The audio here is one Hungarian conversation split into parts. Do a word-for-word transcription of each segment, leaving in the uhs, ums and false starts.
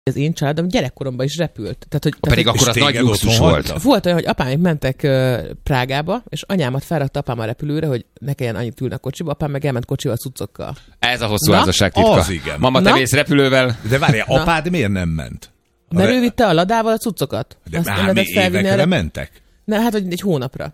az én családom gyerekkoromban is repült. Tehát, hogy, pedig tehát, akkor az nagy luxus volt. Volt olyan, hogy apámék mentek uh, Prágába, és anyámat felrakta apám a repülőre, hogy ne kelljen annyit ülni a kocsiba, apám meg elment kocsival, cuccokkal. Ez a hosszú házasság titka. Az igen. Mama, te mész repülővel. De várjál, apád miért nem ment? Mert ő vitte a ladával a cuccokat. De Azt már mi évekre mentek? Ne, hát egy hónapra.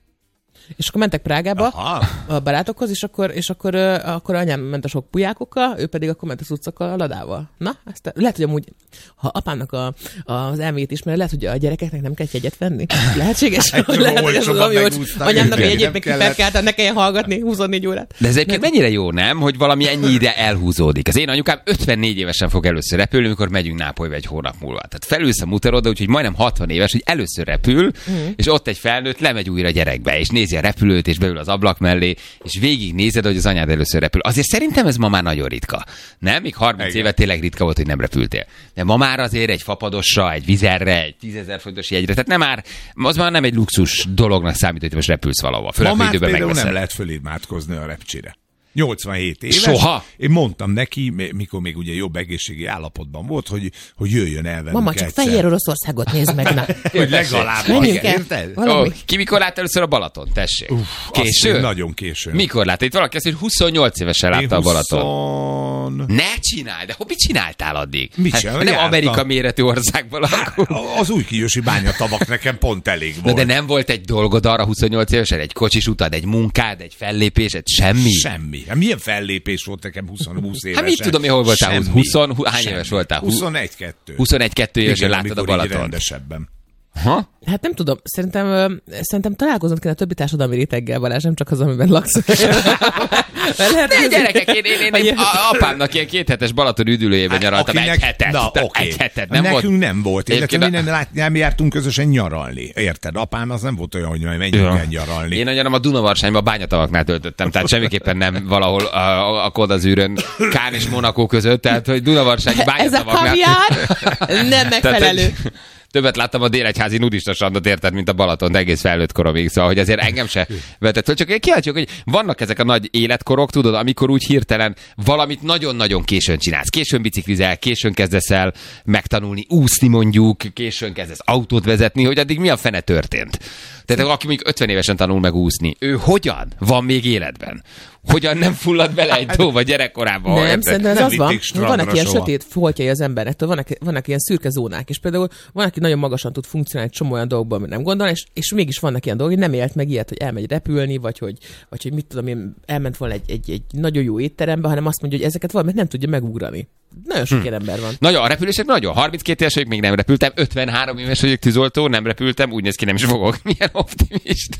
És akkor mentek Prágába Aha. a barátokhoz, és akkor, és akkor, akkor anyám ment a sok pulyákokkal, ő pedig akkor ment a cuccokkal a ladával. Na, ezt lehet, hogy amúgy, ha apámnak a, az elméjét ismer, lehet, hogy a gyerekeknek nem kell jegyet venni. Lehetséges? lehet, hogy ez az, ami, hogy anyámnak a jegyét meg kiperkálta, ne kelljen hallgatni huszonnégy órát. De ez egyébként mennyire jó, nem? Hogy valami ennyire elhúzódik. Az én anyukám ötvennégy évesen fog először repülni, amikor megyünk Nápolyba egy hónap múlva. Tehát felülsz a muterodra, úgyhogy majdnem hatvan éves, hogy először repül, mm. és ott egy felnőtt lemegy újra gyerekbe, és nézi a repülőt, és beül az ablak mellé, és végig nézed, hogy az anyád először repül. Azért szerintem ez ma már nagyon ritka. Nem? Még harminc éve tényleg ritka volt, hogy nem repültél. De ma már azért egy fapadosra, egy vizerre, egy tízezer forintos jegyre, tehát nem már, az már nem egy luxus dolognak számít, hogy most repülsz valahova. Ma már például nem lehet fölimádkozni a repcsire. nyolcvanhét éves. Soha? Én mondtam neki, mikor még ugye jobb egészségi állapotban volt, hogy, hogy jöjjön el velünk. Mama, csak egyszer. Fehér Oroszországot nézd meg. Na. Hogy legalább. Érted? Oh, ki mikor látta először a Balaton? Tessék. Uf, későn? Nagyon későn. Mikor látta? Itt valaki azt, hogy huszonnyolc évesen látta a Balaton. huszon... Ne csinálj, de mit csináltál addig? Mit hát, nem jártam? Amerika méretű országban lakó. Hát, az újkijósi bányatavak nekem pont elég volt. De, de nem volt egy dolgod arra huszonnyolc évesen? Egy kocsis utad, egy munkád, egy fellépésed? Semmi? Semmi. Hát milyen fellépés volt nekem húsz évesen? Hát mit tudom, hol voltál? húsz, hány éves voltál? huszonegy kettő huszonegy kettő évesen láttad a Balaton. Rendesebben. Ha? Hát nem tudom, szerintem, szerintem találkoznod kéne a többi társadalmi réteggel, Balázs, nem csak az, amiben laksz. Lehet, de gyerekek, én, én, én, én apámnak ilyen kéthetes Balaton üdülőjében nyaraltam akinek, egy hetet. Na, okay. Egy hetet. Nem nekünk volt? nem volt. Illetve minden a... nem jártunk közösen nyaralni. Érted? Apám az nem volt olyan, hogy majd menjünk el nyaralni. Én a nyaram a Dunavarságban a bányatavaknál töltöttem, tehát semmiképpen nem valahol a, a Kodazűrön, Kán és Monakó között, tehát hogy Dunavarsági bányatavaknál. Ez a kaviár nem megfelelő. Többet láttam a délegyházi nudista strandot, érted, mint a Balaton, de egész felnőtt koromig, szóval, hogy azért engem se vetett föl. Csak én kíváncsiak, hogy vannak ezek a nagy életkorok, tudod, amikor úgy hirtelen valamit nagyon-nagyon későn csinálsz. Későn biciklizel, későn kezdesz el megtanulni úszni mondjuk, későn kezdesz autót vezetni, hogy addig mi a fene történt. Tehát aki még ötven évesen tanul meg úszni, ő hogyan van még életben? Hogyan nem fullad bele egy tóba gyerekkorában? Nem, szerintem ez az van, vannak ilyen soha. sötét foltjai az emberektől, vannak, vannak ilyen szürke zónák, és például van, aki nagyon magasan tud funkcionálni egy csomó olyan dolgokban, amit nem gondol, és, és mégis vannak ilyen dolgok, hogy nem élt meg ilyet, hogy elmegy repülni, vagy hogy, vagy hogy mit tudom én, elment volna egy, egy, egy nagyon jó étterembe, hanem azt mondja, hogy ezeket valamit nem tudja megugrani. Nagyon sok hm. ilyen ember van. Nagyon, a repülések nagyon. harminckét éves vagyok, még nem repültem. ötvenhárom éves vagyok, tűzoltó, nem repültem. Úgy néz ki, nem is fogok. Milyen optimista.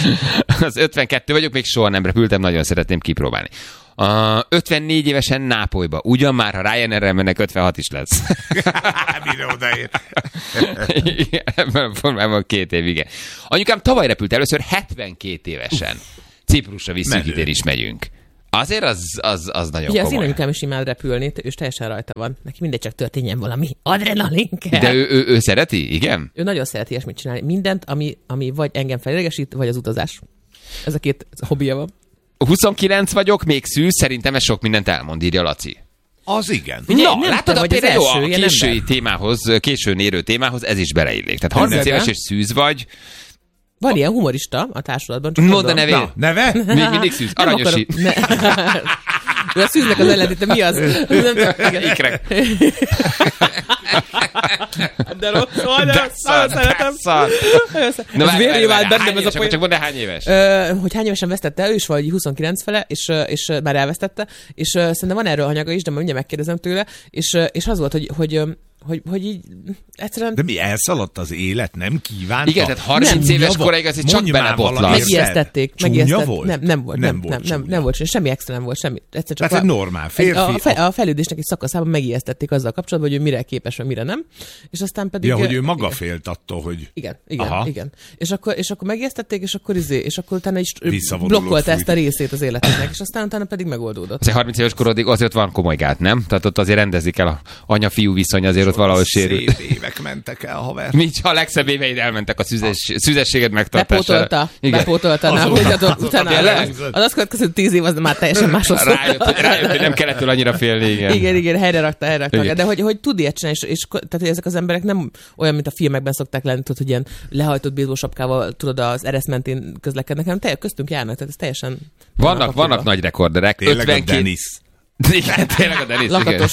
Az ötvenkettő vagyok, még soha nem repültem, nagyon szeretném kipróbálni. Uh, ötvennégy évesen Nápolyba. Ugyan már, ha Ryanair-rel mennek, ötvenhat is lesz. Mire odaér? Ebben a formában két év, igen. Anyukám tavaly repült először hetvenkét évesen. Ciprusra visszük, idén is megyünk. Azért az, az, az nagyon ugye, komoly. Az én anyukám is imád repülni, ő teljesen rajta van. Neki mindegy, csak történjen valami adrenalin kell. De ő, ő, ő szereti, igen? Ő nagyon szereti ilyesmit csinálni. Mindent, ami, ami vagy engem felidegesít, vagy az utazás. Ez a két hobbija van. huszonkilenc vagyok, még szűz, szerintem ez sok mindent elmond, írja Laci. Az igen. Ugye, no, nem látod, a például jó, a késői ember. témához, későn érő témához ez is beleillik. Tehát harminc éves és szűz vagy. Van ilyen humorista a társulatban. Csak No, de neve. Na, neve? Még mindig szűz. Aranyosi. Ne. Ő a szűznek az ellentéte, mi az? Ikrek. De rossz, de szar, szeretem. Ez vérré vált bennem ez a poén. Csak mondd el, hány éves? Hogy hány évesen vesztette, ő is vagy huszonkilenc fele, és, és már elvesztette, és szerintem van erről anyaga is, de majd mindjárt megkérdezem tőle, és, és az volt, hogy, hogy Hogy, hogy így egyszerűen... De mi, elszaladt az élet, nem kívánta? Igen, tehát harminc nem, éves koráig azért csak belebotlasz. Megijesztették. megijesztették. Volt? Nem, nem volt, nem, nem, nem, nem, nem volt, semmi extra nem volt, semmi. Egyszer csak tehát egy normál férfi. A, fe, a fejlődésnek egy szakaszában megijesztették azzal kapcsolatban, hogy ő mire képes, vagy mire nem. És aztán pedig... Ja, hogy ő maga igen. félt attól, hogy... Igen, igen, Aha. igen. És akkor, és akkor megijesztették, és akkor izé, és akkor utána is blokkolta ezt a részét az életének, és aztán utána pedig megoldódott. Azért harminc éves korodig azért van komoly gát, nem? Tehát ott azért rendezik el a anya-fiú viszony, azért ott valahol sérült. Szép évek mentek el, haver. Nincs, a legszebb éveid elmentek a szüzes, szüzességed megtartására. Bepótolta, bepótolta. Na, tudjátok, utána az azt következő tíz év az már teljesen más lesz. Rájött, hogy, rájött, hogy nem kellett tőle annyira félni, igen. Igen, igen, helyre rakta, helyre rakta. De hogy, hogy tud ilyet csinálni, és, és tehát, hogy ezek az emberek nem olyan, mint a filmekben szokták lenni, tudod, hogy ilyen lehajtott bízósapkával, tudod, az ereszmentén közlekednek, hanem te, köztünk járnak, tehát ez teljesen... Vannak, vannak nagy rekorderek. Tényleg ötvenkét... a Denis. Igen, tényleg a Denis. Lakatos.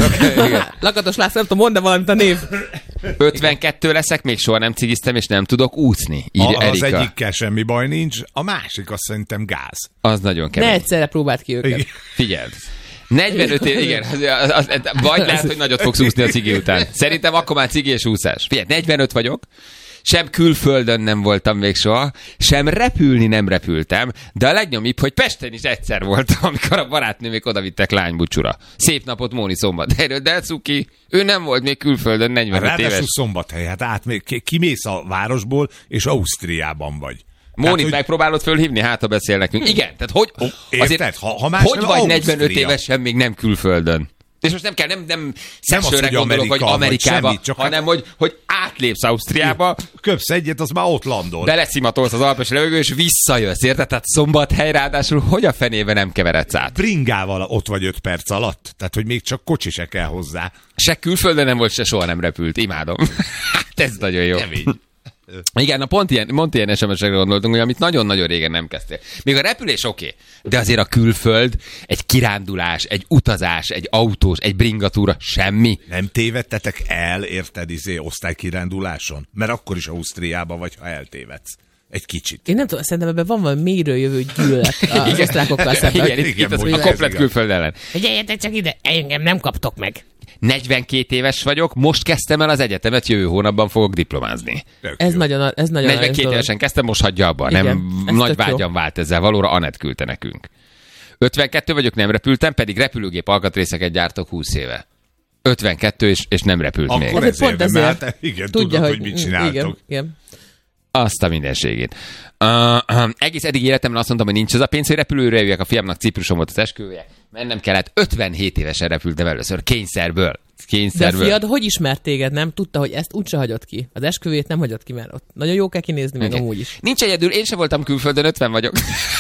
Lakatos László, nem tudom, mondd, de valamit a név. ötvenkettő leszek, még soha nem cigiztem, és nem tudok úszni. Így A, az Erika. egyikkel semmi baj nincs, a másik azt szerintem gáz. Az nagyon kemény. Ne egyszerre próbáld ki őket. Igen. Figyeld. negyvenöt év, igen, az, az, az, vagy lehet, hogy nagyot fogsz úszni a cigi után. Szerintem akkor már cigi és úszás. Figyelj, negyvenöt vagyok, sem külföldön nem voltam még soha, sem repülni nem repültem, de a legnyomíbb, hogy Pesten is egyszer voltam, amikor a barátnő még odavittek lánybucsura. Szép napot, Móni Szombathelyről, de cuki, ő nem volt még külföldön negyvenöt éves. Ráadásul Szombathely, hát át még kimész a városból, és Ausztriában vagy. Mónit tehát, hogy... megpróbálod fölhívni, hát ha beszél nekünk. Igen, tehát hogy, oh, érted? azért, ha, ha más hogy nem vagy Ausztria. negyvenöt évesen még nem külföldön? És most nem kell, nem, nem szexőre gondolok, Amerika, hogy Amerikába, semmit, csak hanem hát... hogy, hogy átlépsz Ausztriába, köpsz egyet, az már ott landol. beleszimatolsz az alpes levegő, és visszajössz, érted? Tehát Szombathely, ráadásul hogy a fenébe nem keveredsz át? Bringával ott vagy öt perc alatt, tehát hogy még csak kocsi se kell hozzá. Se külföldön nem volt, se soha nem repült. Imádom. Hát ez nagyon jó. Kemény. Igen, na pont ilyen, pont ilyen es em es-ekre gondoltunk, hogy amit nagyon-nagyon régen nem kezdtél. Még a repülés oké, okay, de azért a külföld, egy kirándulás, egy utazás, egy autós, egy bringatúra, semmi. Nem tévedtetek el, érted, izé, osztálykiránduláson? Mert akkor is Ausztriába vagy, ha eltévedsz. Egy kicsit. Én nem tudom, szerintem ebben van valami mélyről jövő gyűlölet az osztrákokkal szemben. Igen, itt, Igen, itt az, mondjuk a komplet ez külföld ellen. Figyeljetek csak ide, engem nem kaptok meg. negyvenkét éves vagyok, most kezdtem el az egyetemet, jövő hónapban fogok diplomázni. Ez nagyon, ez nagyon negyvenkét évesen kezdtem, most hagyja abba. Igen, Nem ez nagy tök jó. vágyam vált ezzel, valóra Anett küldte nekünk. ötvenkettő vagyok, nem repültem, pedig repülőgép alkatrészeket gyártok húsz éve. ötvenkettő és, és nem repült Akkor még. Ezért ezért pont nem, ezért. hát igen, Tudja, tudod, hogy, hogy mit csináltok. Igen, igen. Azt a mindenségét. Uh, uh, egész eddig életemben azt mondtam, hogy nincs az a pénz, hogy repülőre jöjjek, a fiamnak Cipruson volt az esküvője. Mennem kellett, ötvenhét évesen repültem először, kényszerből. De a Kényszerből. fiad hogy ismert téged, nem? Tudta, hogy ezt úgyse hagyott ki. Az esküvét nem hagyott ki, mert ott nagyon jó kell kinézni, meg Okay. amúgy is. Nincs egyedül, én sem voltam külföldön, ötven vagyok.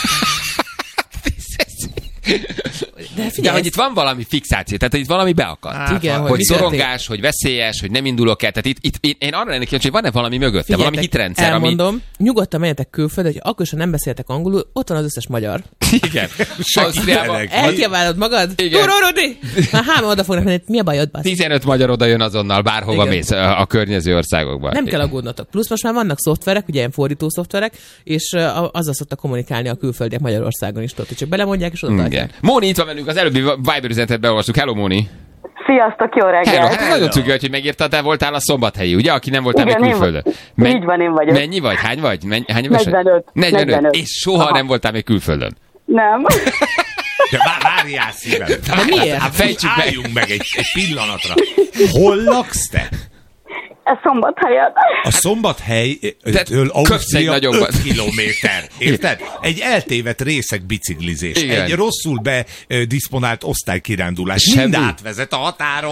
De De figyelj, hogy itt van valami fixáció, tehát hogy itt valami beakadt. Hát, igen, hogy Hogy mi szorongás, hogy veszélyes, hogy nem indulok el. Tehát itt, itt én, én arra lennék kíváncsi, hogy van-e valami mögötte, valami hitrendszer, ami... elmondom, nyugodtan menjetek külföldre, hogy akkor is, ha nem beszéltek angolul, ott van az összes magyar. Igen. Ausztriában Segítenek. Elkiabálod magad? Igen. Tururudi! Már háma oda fognak menni, mi a bajod, basz? tizenöt magyar oda jön azonnal, bárhova Igen. mész a, a környező országokban. Nem kell aggódnotok. Plusz most már vannak szoftverek, ugye ilyen fordító szoftverek, és uh, azzal szoktak kommunikálni a külföldiek Magyarországon is, tudod, hogy csak belemondják, és oda Igen. tartják. Móni itt van velünk, az előbbi Viber üzenetet beolvastuk. Hello, Móni. Sziasztok, jó reggelt! Hello, hát ez Hello. nagyon cuki, hogy megírtad, te voltál a Szombathelyi, ugye? Aki nem voltál Igen, még én külföldön. vagyok. Így van, én vagyok. Mennyi vagy? Hány vagy? Menny, hány éves vagy? negyvenöt. negyvenöt. negyvenöt. És soha Aha. nem voltál még külföldön. Nem. De vá- várjál szívem. De miért? Hát Fejtsük meg. álljunk meg egy, egy pillanatra. Hol laksz te? Ez Szombathelyen. A Szombathelytől köpsz egy Ausztria nagyobbat. öt kilométer. Érted? Egy eltévedt részek biciklizés. Igen. Egy rosszul bedisponált osztálykirándulás. Semmi. Mind átvezet a határon.